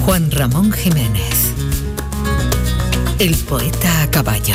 Juan Ramón Jiménez, el poeta a caballo.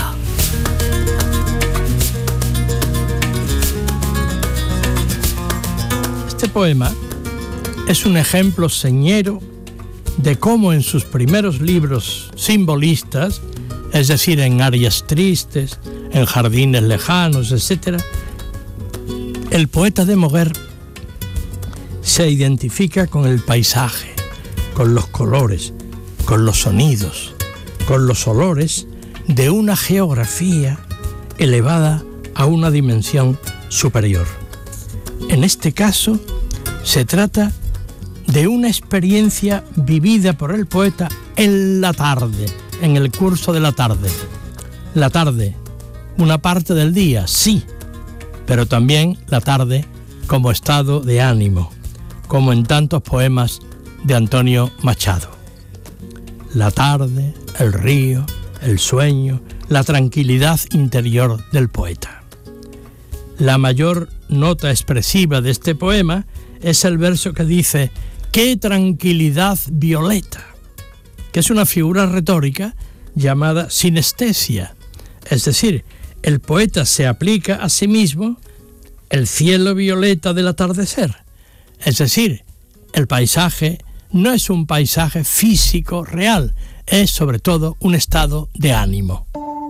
Este poema es un ejemplo señero de cómo en sus primeros libros simbolistas, es decir, en Arias Tristes, en Jardines Lejanos, etc., el poeta de Moguer se identifica con el paisaje, con los colores, con los sonidos, con los olores de una geografía elevada a una dimensión superior. En este caso, se trata de una experiencia vivida por el poeta en la tarde, en el curso de la tarde. La tarde, una parte del día, sí, pero también la tarde como estado de ánimo, como en tantos poemas de Antonio Machado. La tarde, el río, el sueño, la tranquilidad interior del poeta. La mayor nota expresiva de este poema es el verso que dice: ¡qué tranquilidad violeta!, que es una figura retórica llamada sinestesia, es decir, el poeta se aplica a sí mismo el cielo violeta del atardecer, es decir, el paisaje no es un paisaje físico real, es sobre todo un estado de ánimo.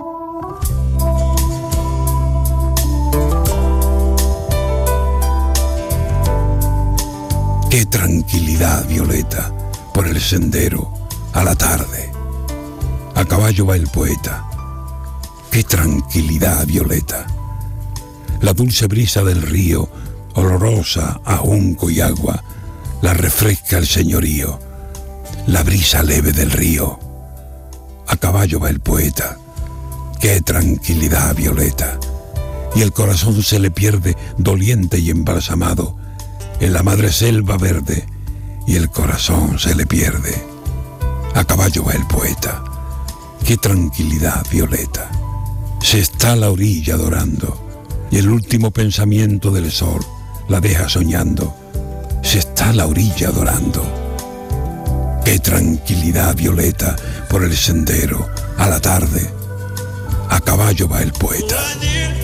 Qué tranquilidad violeta por el sendero a la tarde. A caballo va el poeta. Qué tranquilidad violeta. La dulce brisa del río, olorosa a junco y agua, la refresca el señorío. La brisa leve del río. A caballo va el poeta. Qué tranquilidad violeta. Y el corazón se le pierde doliente y embalsamado en la madre selva verde, y el corazón se le pierde. A caballo va el poeta. Qué tranquilidad violeta. Se está a la orilla dorando, y el último pensamiento del sol la deja soñando. Se está a la orilla dorando. Qué tranquilidad violeta por el sendero a la tarde. A caballo va el poeta.